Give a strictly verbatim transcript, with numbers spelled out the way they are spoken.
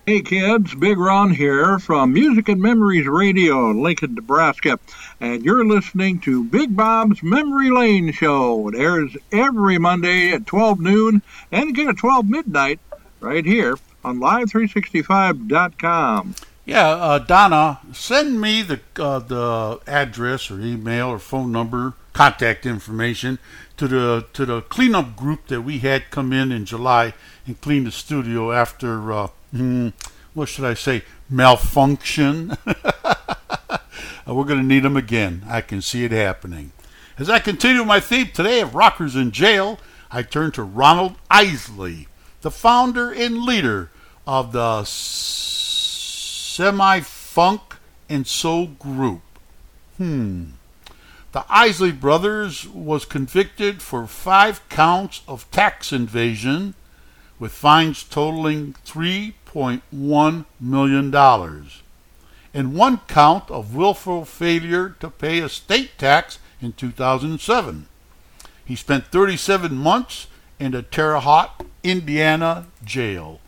Hey kids, Big Ron here from Music and Memories Radio in Lincoln, Nebraska, and you're listening to Big Bob's Memory Lane Show. It airs every Monday at twelve noon and again at twelve midnight right here on live three sixty-five dot com. Yeah, uh, Donna, send me the uh, the address or email or phone number, contact information to the to the cleanup group that we had come in in July and clean the studio after. Uh, Hmm, what should I say? Malfunction. We're going to need them again. I can see it happening. As I continue my theme today of Rockers in Jail, I turn to Ronald Isley, the founder and leader of the Semi-Funk and Soul Group. Hmm. The Isley Brothers was convicted for five counts of tax evasion, with fines totaling three point one million dollars, and one count of willful failure to pay a state tax in two thousand seven. He spent thirty-seven months in the Terre Haute, Indiana jail.